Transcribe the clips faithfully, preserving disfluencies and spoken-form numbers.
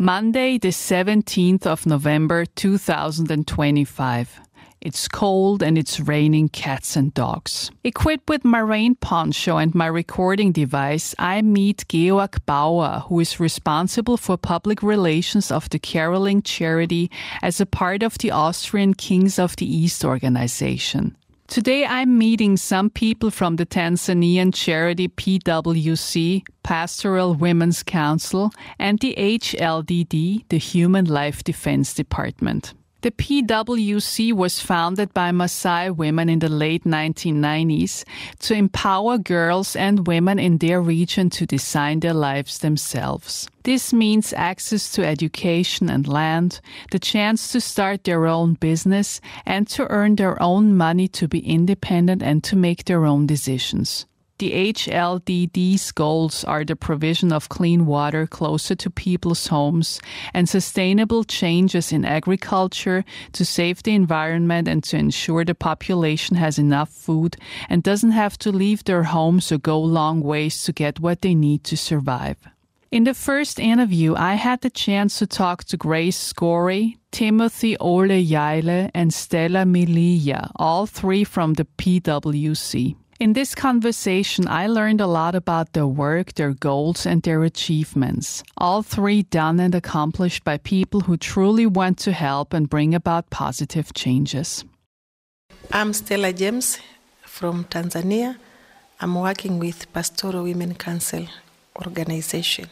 Monday, the seventeenth of November, two thousand twenty-five. It's cold and it's raining cats and dogs. Equipped with my rain poncho and my recording device, I meet Georg Bauer, who is responsible for public relations of the Caroling Charity as a part of the Austrian Kings of the East organization. Today I'm meeting some people from the Tanzanian charity P W C, Pastoral Women's Council, and the H L D D, the Human Life Defense Department. The P W C was founded by Maasai women in the late nineteen nineties to empower girls and women in their region to design their lives themselves. This means access to education and land, the chance to start their own business, and to earn their own money to be independent and to make their own decisions. The H L D D's goals are the provision of clean water closer to people's homes and sustainable changes in agriculture to save the environment and to ensure the population has enough food and doesn't have to leave their homes or go long ways to get what they need to survive. In the first interview, I had the chance to talk to Grace Scory, Timothy Ole Yaile, and Stella Milia, all three from the P W C. In this conversation, I learned a lot about their work, their goals, and their achievements. All three done and accomplished by people who truly want to help and bring about positive changes. I'm Stella James from Tanzania. I'm working with Pastoral Women Council organization.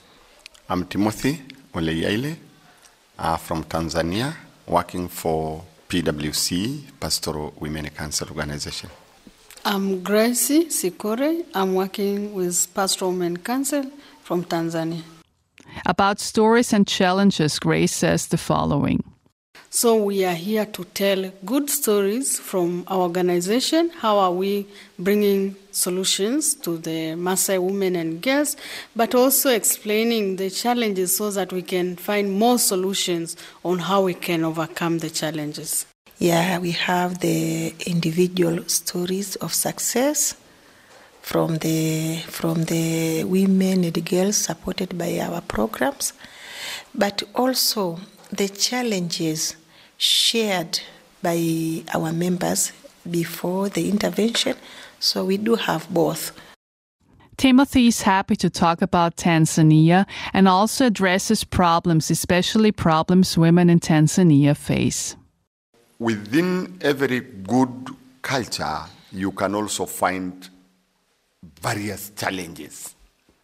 I'm Timothy Ole Yaile uh, from Tanzania, working for P W C, Pastoral Women Council organization. I'm Gracie Sikore. I'm working with Pastoral Women Council from Tanzania. About stories and challenges, Grace says the following. So we are here to tell good stories from our organization. How are we bringing solutions to the Maasai women and girls, but also explaining the challenges so that we can find more solutions on how we can overcome the challenges. Yeah, we have the individual stories of success from the from the women and the girls supported by our programs, but also the challenges shared by our members before the intervention. So we do have both. Timothy is happy to talk about Tanzania and also addresses problems, especially problems women in Tanzania face. Within every good culture, you can also find various challenges.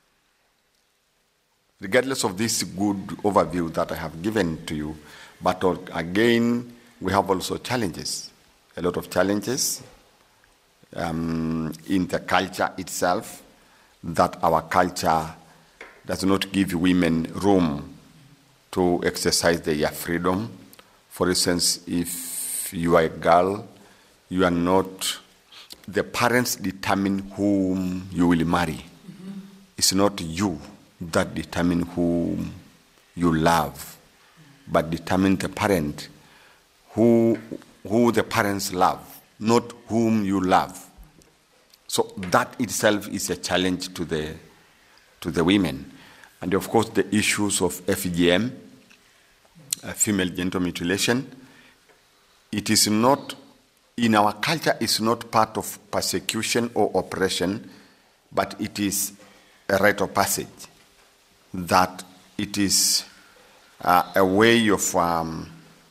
Regardless of this good overview that I have given to you, but again, we have also challenges, a lot of challenges um, in the culture itself, that our culture does not give women room to exercise their freedom. For instance, if you are a girl, you are not, the parents determine whom you will marry. Mm-hmm. It's not you that determine whom you love, but determine the parent, who, who the parents love, not whom you love. So that itself is a challenge to the, to the women. And of course the issues of F G M, uh, female genital mutilation, it is not, in our culture, it's not part of persecution or oppression, but it is a rite of passage. That it is uh, a way of, um,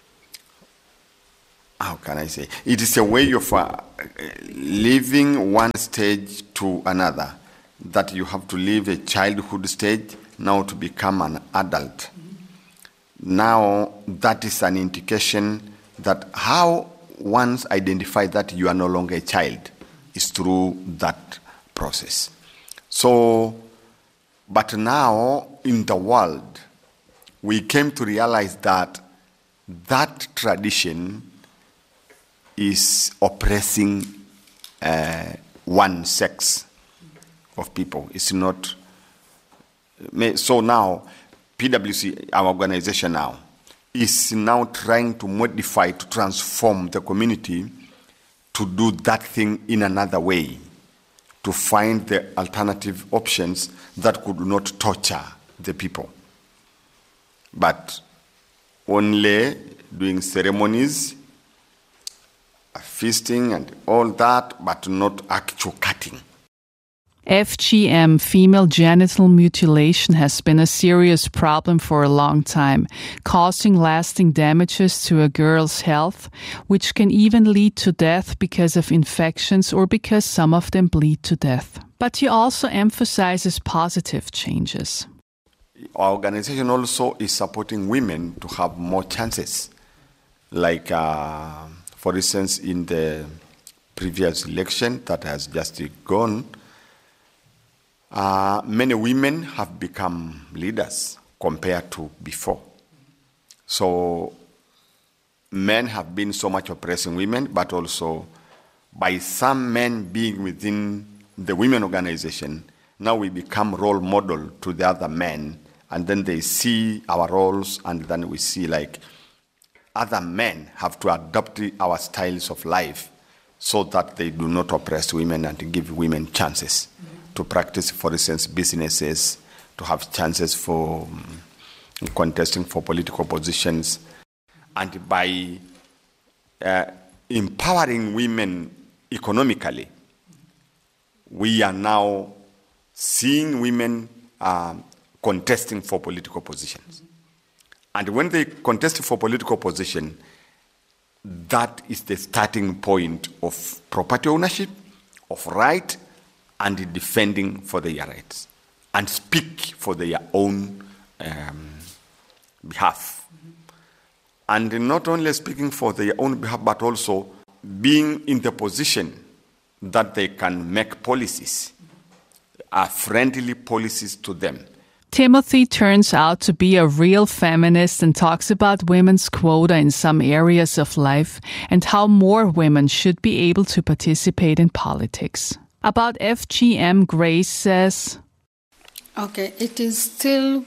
how can I say, it is a way of uh, leaving one stage to another, that you have to leave a childhood stage now to become an adult. Now, that is an indication that how once identify that you are no longer a child is through that process. So, but now in the world, we came to realize that that tradition is oppressing uh, one sex of people. It's not. So now, P W C, our organization now, is now trying to modify, to transform the community to do that thing in another way, to find the alternative options that could not torture the people. but only doing ceremonies, feasting and all that, but not actual cutting. F G M, female genital mutilation, has been a serious problem for a long time, causing lasting damages to a girl's health, which can even lead to death because of infections or because some of them bleed to death. But he also emphasizes positive changes. Our organization also is supporting women to have more chances. Like, uh, for instance, in the previous election that has just gone, Uh, many women have become leaders compared to before. So men have been so much oppressing women, but also by some men being within the women organization, now we become role model to the other men, and then they see our roles, and then we see like other men have to adopt our styles of life so that they do not oppress women and give women chances to practice, for instance, businesses, to have chances for um, contesting for political positions. And by uh, empowering women economically, we are now seeing women uh, contesting for political positions. And when they contest for political position, that is the starting point of property ownership, of right, and defending for their rights, and speak for their own um, behalf. Mm-hmm. And not only speaking for their own behalf, but also being in the position that they can make policies, uh, friendly policies to them. Timothy turns out to be a real feminist and talks about women's quota in some areas of life and how more women should be able to participate in politics. About F G M, Grace says, Okay, it is still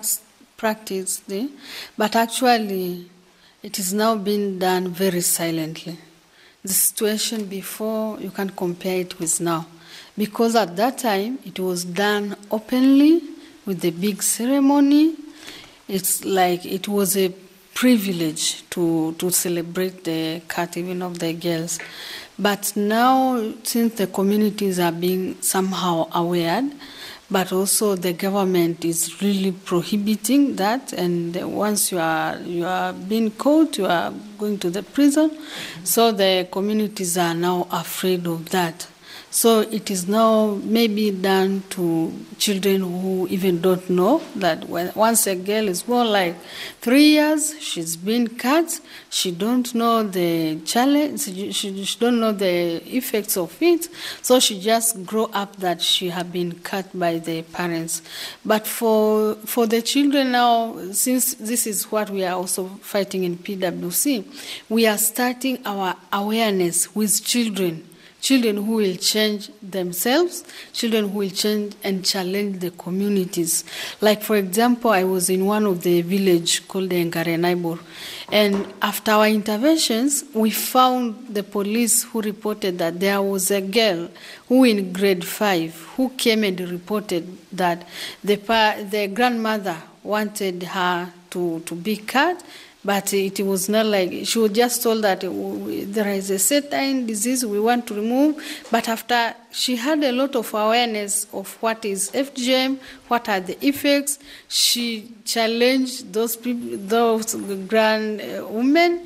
practiced, but actually it is now being done very silently. The situation before, you can't compare it with now. Because at that time, it was done openly with a big ceremony. It's like it was a privilege to, to celebrate the cut even of the girls. But now, since the communities are being somehow aware, but also the government is really prohibiting that, and once you are you are being caught, you are going to the prison. So the communities are now afraid of that. So it is now maybe done to children who even don't know that when once a girl is born, like three years, she's been cut. She don't know the challenge. She, she, she don't know the effects of it. So she just grow up that she have been cut by the parents. But for for the children now, since this is what we are also fighting in P W C, we are starting our awareness with children. Children who will change themselves, children who will change and challenge the communities. Like, for example, I was in one of the village called Engarenaibor, and after our interventions, we found the police who reported that there was a girl who in grade five who came and reported that the, the grandmother wanted her to, to be cut. But it was not like, she was just told that there is a certain disease we want to remove. But after she had a lot of awareness of what is F G M, what are the effects, she challenged those people, those grand women.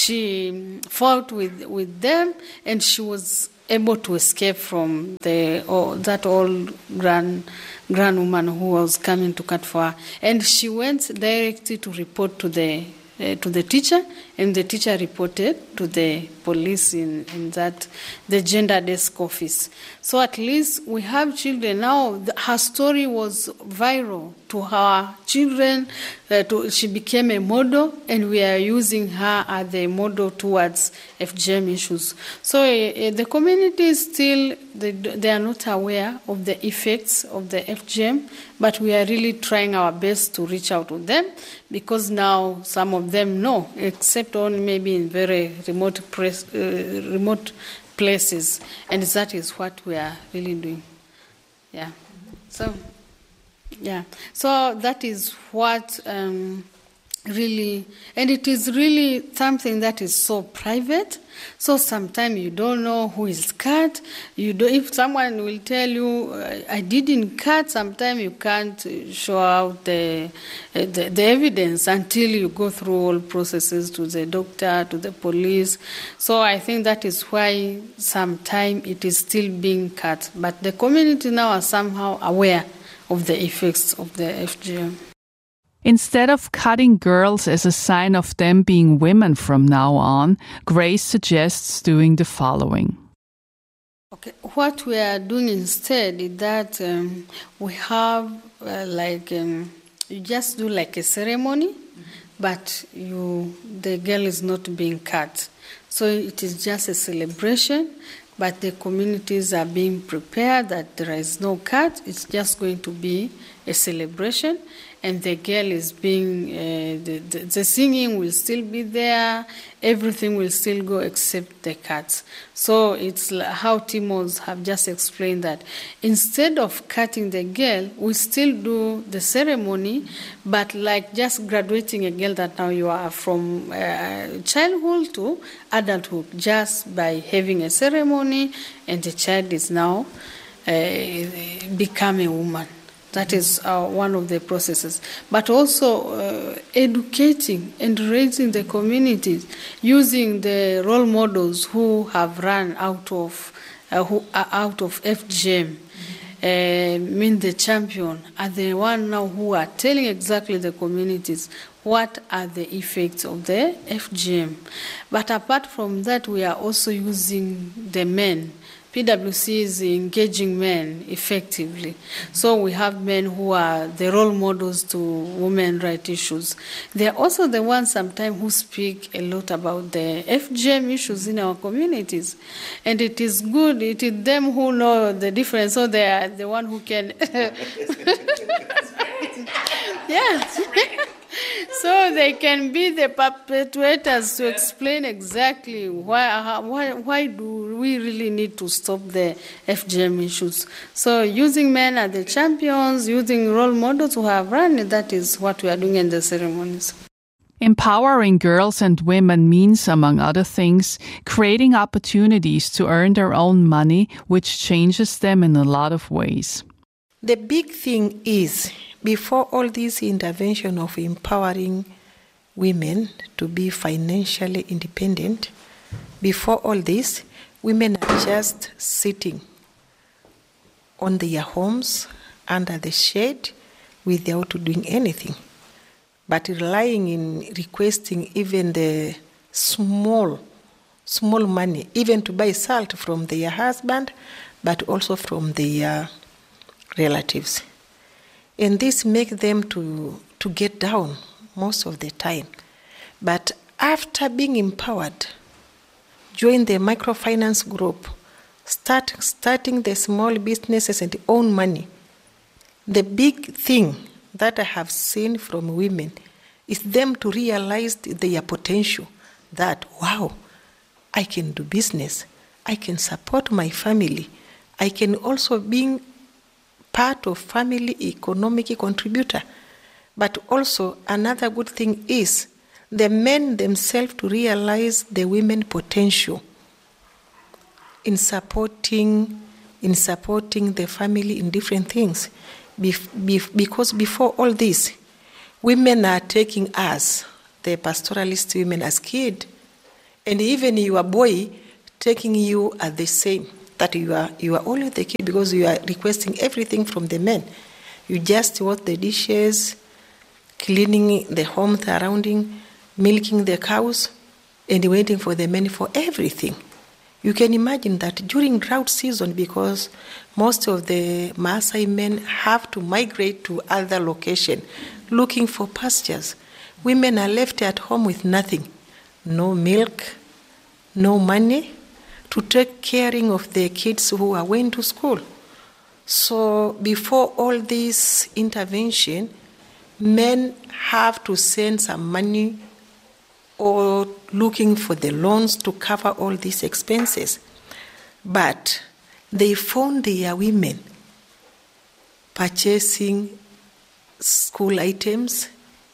She fought with, with them, and she was able to escape from the oh, that old grand grand woman who was coming to cut for her. And she went directly to report to the Uh, to the teacher, and the teacher reported to the police in, in that, the gender desk office. So at least we have children now. The, her story was viral to her children. Uh, to, she became a model, and we are using her as a model towards F G M issues. So uh, the community still, they, they are not aware of the effects of the F G M, but we are really trying our best to reach out to them, because now some of them know, except only maybe in very remote press, uh, remote places, and that is what we are really doing. Yeah. So, yeah. So that is what um, really, and it is really something that is so private. So sometimes you don't know who is cut. You do, if someone will tell you, I didn't cut, sometimes you can't show out the, the the evidence until you go through all processes to the doctor, to the police. So I think that is why sometimes it is still being cut. But the community now are somehow aware of the effects of the F G M. Instead of cutting girls as a sign of them being women from now on, Grace suggests doing the following. Okay, what we are doing instead is that um, we have uh, like um, you just do like a ceremony, mm-hmm. but you the girl is not being cut. So it is just a celebration, but the communities are being prepared that there is no cut. It's just going to be a celebration. And the girl is being, uh, the, the, the singing will still be there, everything will still go except the cuts. So it's how Timos have just explained that. Instead of cutting the girl, we still do the ceremony, but like just graduating a girl that now you are from uh, childhood to adulthood, just by having a ceremony and the child is now uh, become a woman. That is uh, one of the processes. But also uh, educating and raising the communities, using the role models who have run out of uh, who are out of F G M. Uh, mean the champion are the one now who are telling exactly the communities what are the effects of the F G M. But apart from that, we are also using the men. P W C is engaging men effectively. So we have men who are the role models to women rights issues. They are also the ones sometimes who speak a lot about the F G M issues in our communities. And it is good, it is them who know the difference, so they are the one who can... Yes. So they can be the perpetuators to explain exactly why, why, why do we really need to stop the F G M issues. So using men as the champions, using role models who have run, that is what we are doing in the ceremonies. Empowering girls and women means, among other things, creating opportunities to earn their own money, which changes them in a lot of ways. The big thing is, before all this intervention of empowering women to be financially independent, before all this, women are just sitting on their homes under the shade without doing anything, but relying in requesting even the small, small money, even to buy salt from their husband, but also from their relatives. And this makes them to, to get down most of the time. But after being empowered, join the microfinance group, start starting the small businesses and own money. The big thing that I have seen from women is them to realize their potential, that, wow, I can do business, I can support my family, I can also be part of family economic contributor. But also another good thing is the men themselves to realize the women potential in supporting in supporting the family in different things. Bef- bef- because before all this, women are taking us, the pastoralist women, as kid, and even your boy taking you as the same. That you are you are always the kid because you are requesting everything from the men. You just wash the dishes, cleaning the home surrounding, milking the cows, and waiting for the men for everything. You can imagine that during drought season, because most of the Maasai men have to migrate to other locations, looking for pastures. Women are left at home with nothing, no milk, no money, to take caring of their kids who are going to school. So before all this intervention, men have to send some money or looking for the loans to cover all these expenses. But they found their women purchasing school items,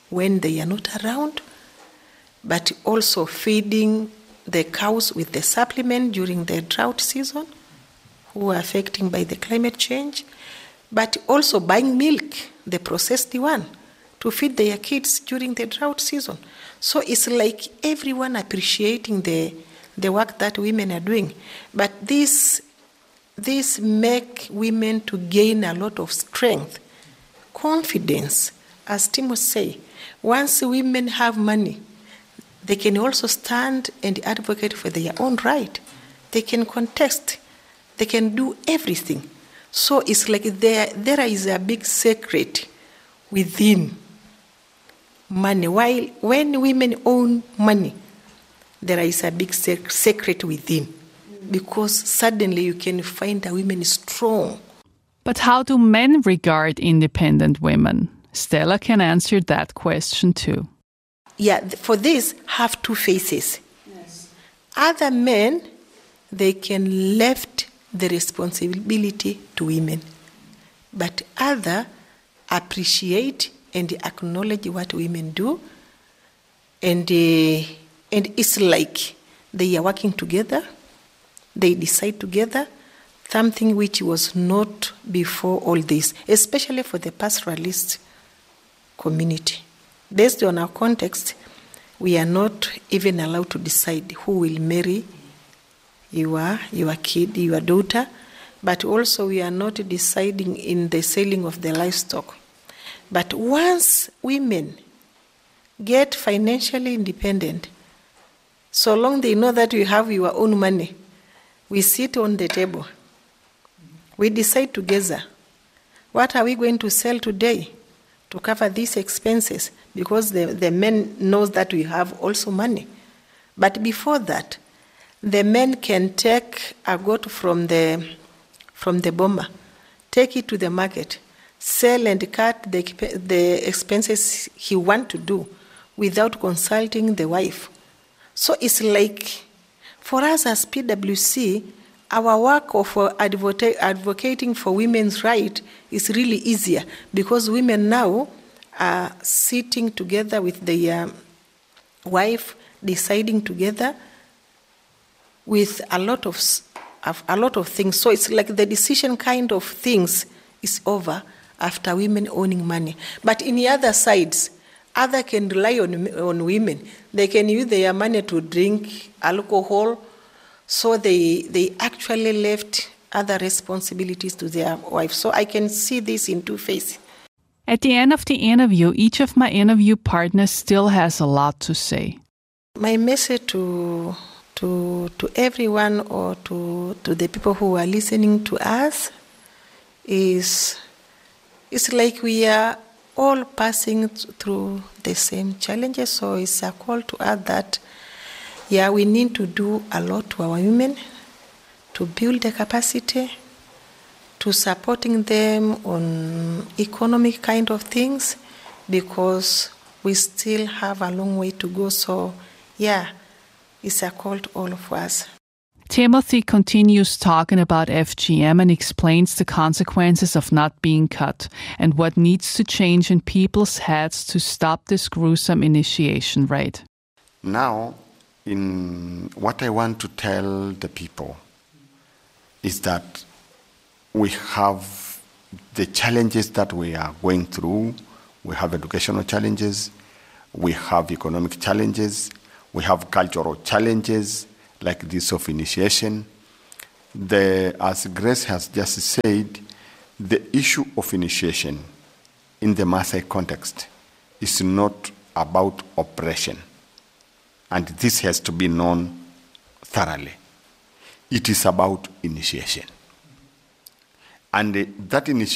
when they are not around, but also feeding the cows with the supplement during the drought season, who are affected by the climate change, but also buying milk, the processed one, to feed their kids during the drought season. So it's like everyone appreciating the the work that women are doing. But this, this make women to gain a lot of strength, confidence. As Tim was saying, once women have money, they can also stand and advocate for their own right. They can contest. They can do everything. So it's like there, there is a big secret within money. While when women own money, there is a big sec- secret within, because suddenly you can find a woman strong. But how do men regard independent women? Stella can answer that question too. Yeah, for this, have two faces. Yes. Other men, they can left the responsibility to women, but other appreciate and acknowledge what women do, and uh, and it's like they are working together. They decide together something which was not before all this, especially for the pastoralist community. Based on our context, we are not even allowed to decide who will marry your, your kid, your daughter, but also we are not deciding in the selling of the livestock. But once women get financially independent, so long they know that you have your own money, we sit on the table. We decide together, what are we going to sell today to cover these expenses? Because the, the men knows that we have also money. But before that, the men can take a goat from the from the boma, take it to the market, sell and cut the, the expenses he want to do without consulting the wife. So it's like, for us as P W C, our work of advocate, advocating for women's rights is really easier, because women now are sitting together with their wife, deciding together with a lot of a lot of things. So it's like the decision kind of things is over after women owning money. But in the other sides, other can rely on, on women. They can use their money to drink alcohol, so they they actually left other responsibilities to their wives. So I can see this in two phases. At the end of the interview, each of my interview partners still has a lot to say. My message to to to everyone, or to, to the people who are listening to us, is it's like we are all passing through the same challenges. So it's a call to us that, yeah, we need to do a lot to our women, to build the capacity, to supporting them on economic kind of things, because we still have a long way to go. So, yeah, it's a call to all of us. Timothy continues talking about F G M and explains the consequences of not being cut and what needs to change in people's heads to stop this gruesome initiation rate. Now, in what I want to tell the people is that we have the challenges that we are going through. We have educational challenges, we have economic challenges, we have cultural challenges, like this of initiation. The, as Grace has just said, the issue of initiation in the Maasai context is not about oppression. And this has to be known thoroughly. It is about initiation. And that initiation